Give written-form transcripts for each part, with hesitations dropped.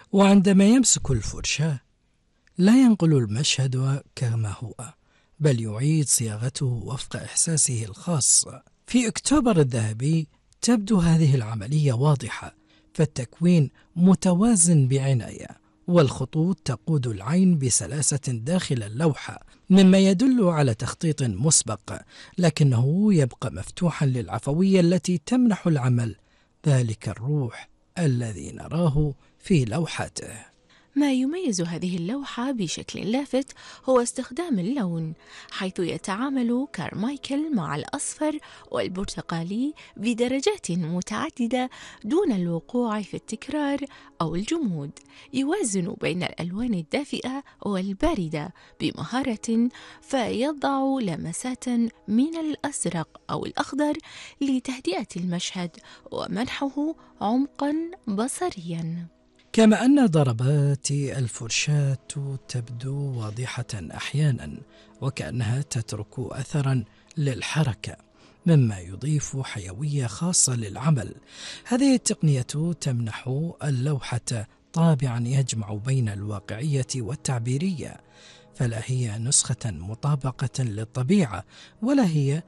وعندما يمسك الفرشاة لا ينقل المشهد كما هو، بل يعيد صياغته وفق إحساسه الخاص. في أكتوبر الذهبي تبدو هذه العملية واضحة، فالتكوين متوازن بعناية، والخطوط تقود العين بسلاسة داخل اللوحة، مما يدل على تخطيط مسبق، لكنه يبقى مفتوحا للعفوية التي تمنح العمل ذلك الروح الذي نراه في لوحته. ما يميز هذه اللوحة بشكل لافت هو استخدام اللون، حيث يتعامل كارمايكل مع الأصفر والبرتقالي بدرجات متعددة دون الوقوع في التكرار أو الجمود. يوازن بين الألوان الدافئة والباردة بمهارة، فيضع لمسات من الأزرق أو الأخضر لتهدئة المشهد ومنحه عمقا بصريا. كما أن ضربات الفرشاة تبدو واضحة أحيانا وكأنها تترك أثرا للحركة، مما يضيف حيوية خاصة للعمل. هذه التقنية تمنح اللوحة طابعا يجمع بين الواقعية والتعبيرية، فلا هي نسخة مطابقة للطبيعة ولا هي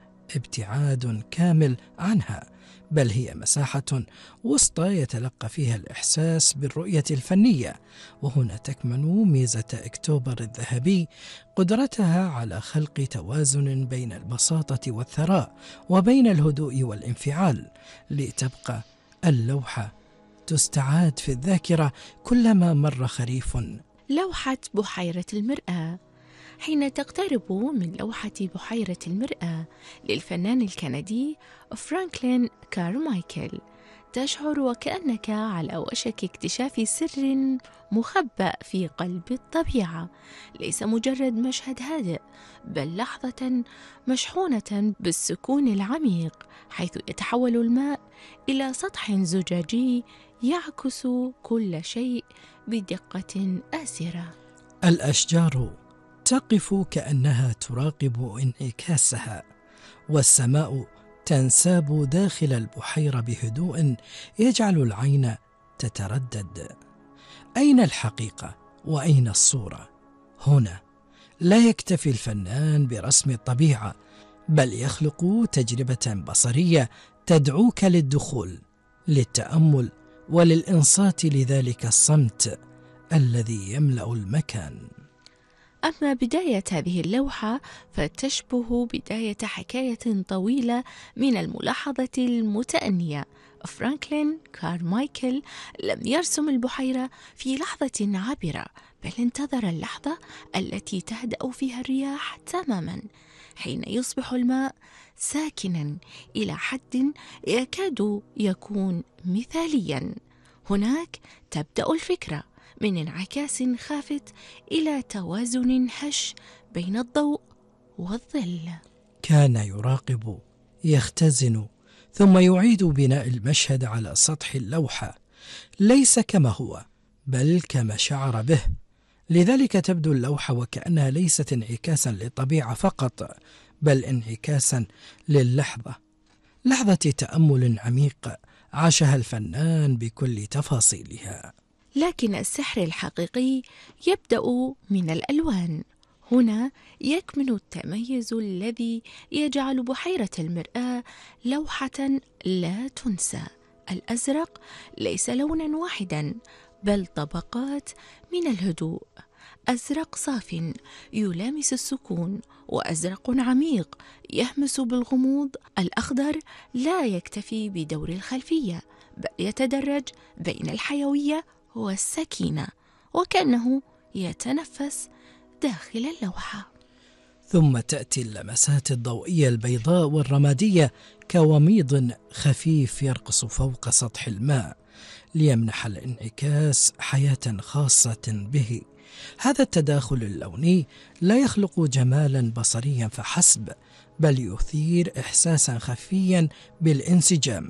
ابتعاد كامل عنها، بل هي مساحة وسطى يتلقى فيها الإحساس بالرؤية الفنية. وهنا تكمن ميزة أكتوبر الذهبي، قدرتها على خلق توازن بين البساطة والثراء وبين الهدوء والانفعال، لتبقى اللوحة تستعاد في الذاكرة كلما مر خريف. لوحة بحيرة المرآة. حين تقترب من لوحة بحيرة المرآة للفنان الكندي فرانكلين كارمايكل، تشعر وكأنك على وشك اكتشاف سر مخبأ في قلب الطبيعة. ليس مجرد مشهد هادئ، بل لحظة مشحونة بالسكون العميق، حيث يتحول الماء إلى سطح زجاجي يعكس كل شيء بدقة آسرة. الأشجار تقف كأنها تراقب انعكاسها، والسماء تنساب داخل البحيرة بهدوء يجعل العين تتردد. أين الحقيقة وأين الصورة؟ هنا لا يكتفي الفنان برسم الطبيعة، بل يخلق تجربة بصرية تدعوك للدخول، للتأمل وللإنصات لذلك الصمت الذي يملأ المكان. أما بداية هذه اللوحة فتشبه بداية حكاية طويلة من الملاحظة المتأنية. فرانكلين كارمايكل لم يرسم البحيرة في لحظة عابرة، بل انتظر اللحظة التي تهدأ فيها الرياح تماما، حين يصبح الماء ساكنا إلى حد يكاد يكون مثاليا. هناك تبدأ الفكرة من انعكاس خافت إلى توازن هش بين الضوء والظل. كان يراقب، يختزن، ثم يعيد بناء المشهد على سطح اللوحة، ليس كما هو بل كما شعر به. لذلك تبدو اللوحة وكأنها ليست انعكاسا للطبيعة فقط، بل انعكاسا للحظة، لحظة تأمل عميق عاشها الفنان بكل تفاصيلها. لكن السحر الحقيقي يبدأ من الألوان. هنا يكمن التميز الذي يجعل بحيرة المرآة لوحة لا تنسى. الأزرق ليس لونا واحدا، بل طبقات من الهدوء. أزرق صاف يلامس السكون، وأزرق عميق يهمس بالغموض. الأخضر لا يكتفي بدور الخلفية، بل يتدرج بين الحيوية والسكينة، وكأنه يتنفس داخل اللوحة. ثم تأتي اللمسات الضوئية البيضاء والرمادية كوميض خفيف يرقص فوق سطح الماء، ليمنح الانعكاس حياة خاصة به. هذا التداخل اللوني لا يخلق جمالا بصريا فحسب، بل يثير إحساسا خفيا بالانسجام،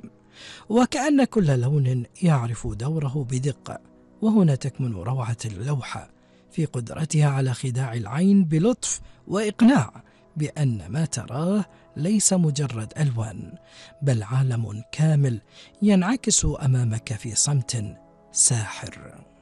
وكأن كل لون يعرف دوره بدقة. وهنا تكمن روعة اللوحة، في قدرتها على خداع العين بلطف وإقناع بأن ما تراه ليس مجرد ألوان، بل عالم كامل ينعكس أمامك في صمت ساحر.